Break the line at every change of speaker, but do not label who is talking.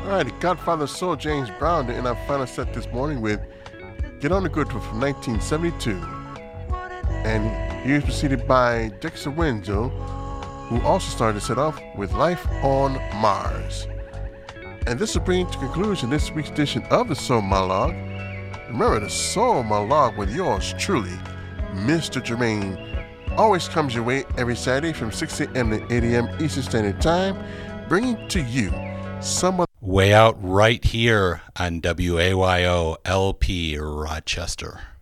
All right, the Godfather Soul James Brown in our final set this morning with Get On the Good One from 1972. And he was preceded by Dexter Windsor, who also started to set off with Life on Mars. And this will bring to conclusion this week's edition of the Soul Monologue. Remember, the Soul Monologue with yours truly, Mr. Jermaine, always comes your way every Saturday from 6 a.m. to 8 a.m. Eastern Standard Time, bringing to you some of
way out right here on WAYO LP Rochester.